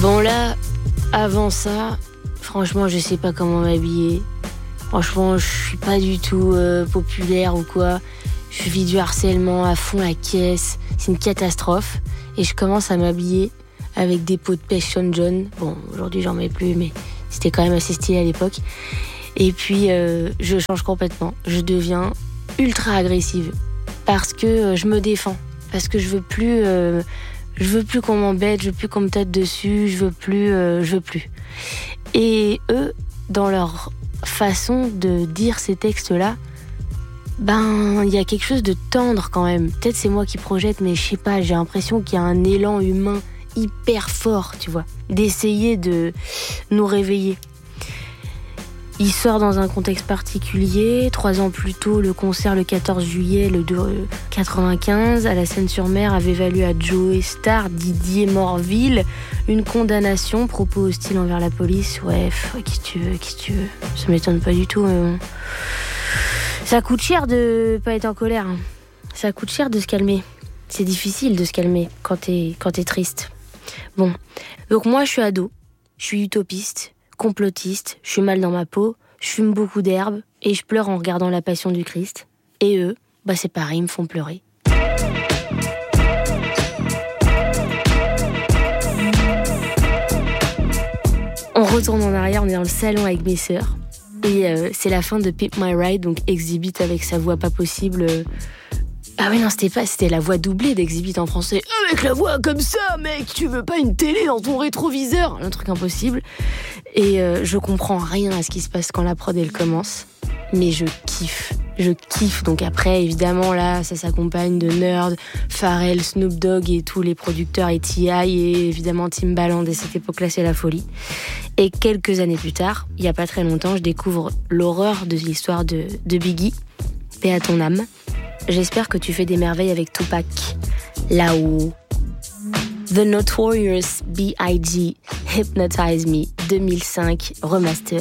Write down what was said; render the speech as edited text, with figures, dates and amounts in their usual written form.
Bon là, avant ça, franchement, je sais pas comment m'habiller. Franchement, je suis pas du tout populaire ou quoi. Je vis du harcèlement à fond la caisse. C'est une catastrophe. Et je commence à m'habiller avec des pots de pêche Sean John. Bon, aujourd'hui, j'en mets plus, mais c'était quand même assez stylé à l'époque. Et puis, je change complètement. Je deviens ultra agressive. Parce que je me défends. Parce que je veux plus qu'on m'embête, je veux plus qu'on me tâte dessus, je veux plus. Et eux, dans leur façon de dire ces textes-là, il y a quelque chose de tendre quand même. Peut-être c'est moi qui projette, mais je sais pas, j'ai l'impression qu'il y a un élan humain hyper fort, tu vois, d'essayer de nous réveiller. Il sort dans un contexte particulier. 3 ans plus tôt, le concert le 14 juillet 95 à la Seine-sur-Mer avait valu à Joey Starr, Didier Morville, une condamnation, propos hostiles envers la police. Ouais, qui tu veux. Ça m'étonne pas du tout, mais bon. Ça coûte cher de pas être en colère. Ça coûte cher de se calmer. C'est difficile de se calmer quand t'es triste. Bon, donc moi je suis ado, je suis utopiste, complotiste, je suis mal dans ma peau, je fume beaucoup d'herbe et je pleure en regardant La Passion du Christ. Et eux, c'est pareil, ils me font pleurer. On retourne en arrière, on est dans le salon avec mes sœurs. Et c'est la fin de Pimp My Ride, donc Exhibit avec sa voix pas possible. Ah oui, non, c'était la voix doublée d'Exhibit en français. Avec la voix comme ça, mec, tu veux pas une télé dans ton rétroviseur? Un truc impossible. Et je comprends rien à ce qui se passe quand la prod, elle commence. Mais je kiffe. Donc après, évidemment, là, ça s'accompagne de Nerd, Pharrell, Snoop Dogg et tous les producteurs et T.I. et évidemment Timbaland. Et cette époque-là, c'est la folie. Et quelques années plus tard, il y a pas très longtemps, je découvre l'horreur de l'histoire de Biggie. Paix à ton âme. J'espère que tu fais des merveilles avec Tupac. Là-haut. The Notorious B.I.G. Hypnotize Me 2005 remaster.